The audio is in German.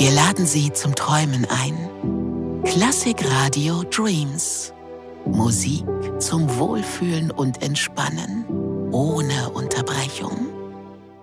Wir laden Sie zum Träumen ein. Klassikradio Dreams. Musik zum Wohlfühlen und Entspannen. Ohne Unterbrechung.